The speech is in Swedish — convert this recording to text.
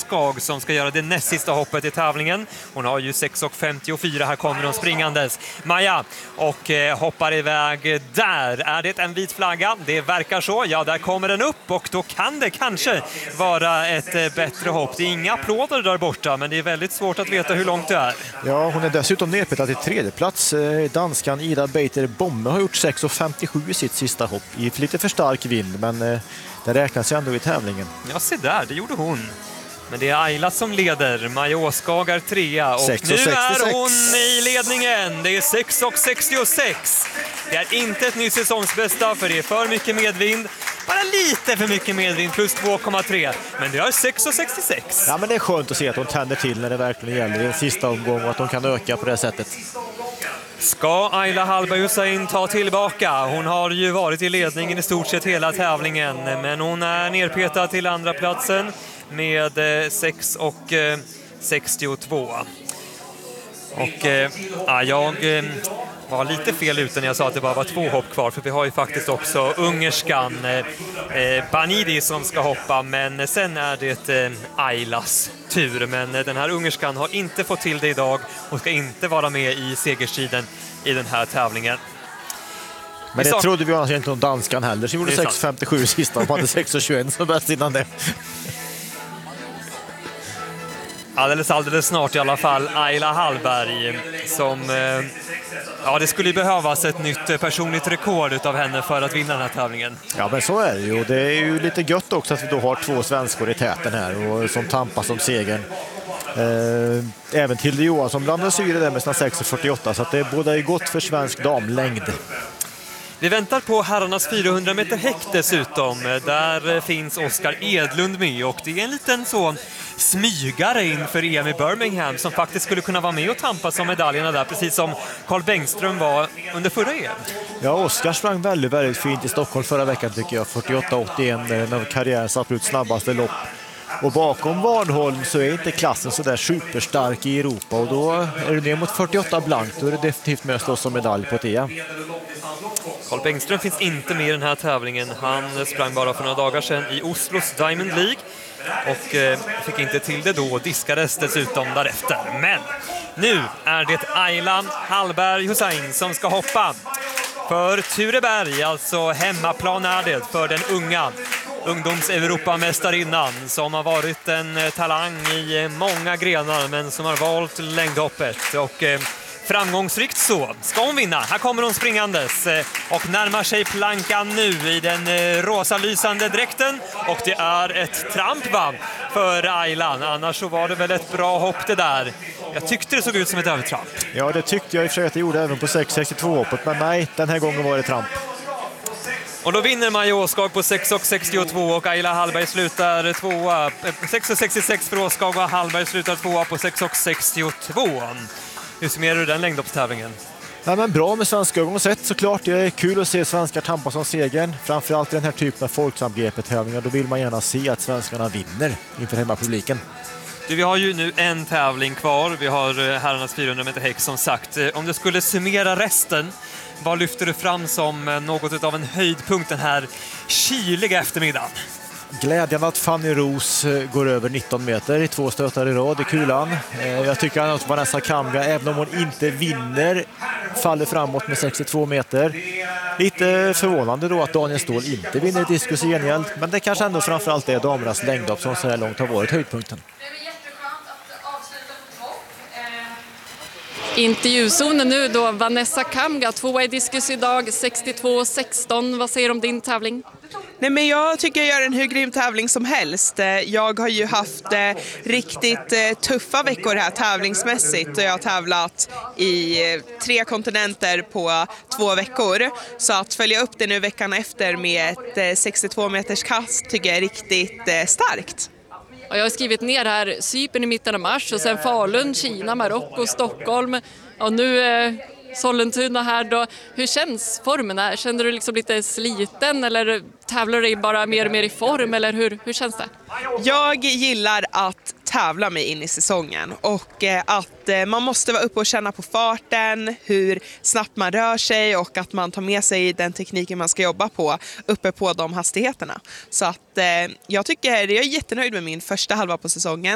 Åskag som ska göra det näst sista hoppet i tävlingen. Hon har ju 6,54, här kommer hon springandes. Maja och hoppar iväg där. Är det en vit flagga? Det verkar så. Ja, där kommer den upp och då kan det kanske vara ett bättre hopp. Det är inga applåder där borta, men det är väldigt svårt att veta hur långt det är. Ja, hon är dessutom nedpetad till tredje plats. Danskan Ida Beiter Bomme har gjort 6,57 i sitt sista hopp i lite för stark vind, men det räknas ju ändå i tävlingen. Ja, se där, det gjorde hon. Men det är Ayla som leder. Maja Åskag är trea och 6, nu 66. är hon i ledningen. Det är 6,66. Det är inte ett nytt säsongsbästa för det är för mycket medvind. Bara lite för mycket medvind plus 2,3. Men det är 6,66. Ja, men det är skönt att se att hon tänder till när det verkligen gäller i en sista omgång och att de kan öka på det sättet. Ska Ayla Hallberg Hussein ta tillbaka? Hon har ju varit i ledningen i stort sett hela tävlingen, men hon är nerpetad till andra platsen med 6,62. Och jag var lite fel ute när jag sa att det bara var 2 hopp kvar, för vi har ju faktiskt också ungerskan Banidi som ska hoppa, men sen är det Aylas tur. Men den här ungerskan har inte fått till det idag och ska inte vara med i segerstriden i den här tävlingen. Men det trodde vi annars inte om danskan heller, som gjorde 6,57 sista och hade 6,21 som bäst innan det. Alldeles snart i alla fall Ayla Hallberg som ja, det skulle behövas ett nytt personligt rekord utav henne för att vinna den här tävlingen. Ja, men så är det ju. Det är ju lite gött också att vi då har 2 svenskor i täten här och som tampas om segern. Även Tilde Johansson blandar sig i det där med sina 6,48, så att det är både gott för svensk damlängd. Vi väntar på herrarnas 400 meter häck dessutom. Där finns Oskar Edlund med och det är en liten så smygare inför EM i Birmingham som faktiskt skulle kunna vara med och tampas om medaljerna där, precis som Carl Bengström var under förra EM. Ja, Oskar sprang väldigt fint i Stockholm förra veckan tycker jag. 48,81, en av karriärens absolut snabbaste lopp. Och bakom Warnholm så är inte klassen så där superstark i Europa, och då är det ner mot 48 blankt, då är det definitivt med att slåss som medalj på ett EM. Carl Bengström finns inte med i den här tävlingen. Han sprang bara för några dagar sedan i Oslos Diamond League och fick inte till det då och diskades dessutom därefter. Men nu är det Ayla Hallberg Hussein som ska hoppa för Tureberg, alltså hemmaplan är det för den unga ungdoms-Europamästarinnan som har varit en talang i många grenar men som har valt längdhoppet och framgångsrikt så ska hon vinna. Här kommer hon springandes och närmar sig plankan nu i den rosalysande dräkten och det är ett tramp för Ayla. Annars så var det väl ett bra hopp det där. Jag tyckte det såg ut som ett övertramp. Ja, det tyckte jag i och för sig att det gjorde även på 6,62 hoppet, men nej, den här gången var det tramp. Och då vinner Maja Åskag på 6,62 och Ayla Hallberg slutar tvåa. 6,66 för Åskag och Hallberg slutar tvåa på 6,62. Hur summerar du den längdhoppstävlingen? Ja, men bra med svenska ögon sett såklart. Det är kul att se svenskar tampas som segern. Framförallt i den här typen av folksamgreppet-tävlingar. Då vill man gärna se att svenskarna vinner inför hemmapubliken. Vi har ju nu en tävling kvar. Vi har herrarnas 400 meter häck som sagt. Om du skulle summera resten, vad lyfter du fram som något av en höjdpunkt den här kyliga eftermiddagen? Glädjande att Fanny Ros går över 19 meter i 2 stötar i rad i kulan. Jag tycker att Vanessa Kamga, även om hon inte vinner, faller framåt med 62 meter. Lite förvånande då att Daniel Ståhl inte vinner diskus i gengäld, men det kanske ändå framförallt är damernas längdhopp som så här långt har varit höjdpunkten. Intervjuzonen nu då, Vanessa Kamga, 2 i diskus idag, 62,16. Vad säger du om din tävling? Nej, men jag tycker jag gör en hur grym tävling som helst. Jag har ju haft riktigt tuffa veckor här tävlingsmässigt och jag har tävlat i 3 kontinenter på 2 veckor. Så att följa upp det nu veckan efter med ett 62 meters kast tycker jag är riktigt starkt. Jag har skrivit ner här Cypern i mitten av mars och sen Falun, Kina, Marocko, Stockholm och nu Sollentuna här då. Hur känns formen här? Känner du liksom lite sliten eller tävlar du bara mer och mer i form eller hur känns det? Jag gillar att tävla mig in i säsongen och att man måste vara uppe och känna på farten, hur snabbt man rör sig och att man tar med sig den tekniken man ska jobba på uppe på de hastigheterna. Så att jag är jättenöjd med min första halva på säsongen.